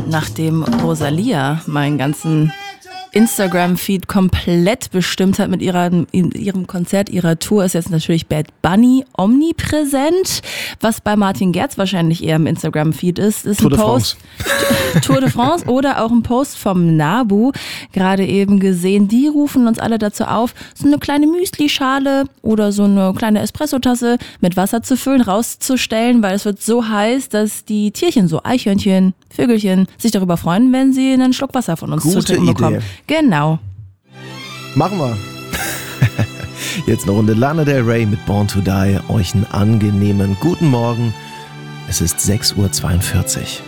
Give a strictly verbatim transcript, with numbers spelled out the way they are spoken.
Nachdem Rosalia meinen ganzen Instagram-Feed komplett bestimmt hat mit ihrer, in ihrem Konzert, ihrer Tour, ist jetzt natürlich Bad Bunny omnipräsent. Was bei Martin Gerz wahrscheinlich eher im Instagram-Feed ist, ist Tour ein de Post. France. Tour de France oder auch ein Post vom Nabu, gerade eben gesehen. Die rufen uns alle dazu auf, so eine kleine Müsli-Schale oder so eine kleine Espressotasse mit Wasser zu füllen, rauszustellen, weil es wird so heiß, dass die Tierchen, so Eichhörnchen, Vögelchen, sich darüber freuen, wenn sie einen Schluck Wasser von uns Gute zu trinken Idee. bekommen. Genau. Machen wir. Jetzt eine Runde Lana Del Rey mit Born to Die. Euch einen angenehmen guten Morgen. Es ist sechs Uhr zweiundvierzig.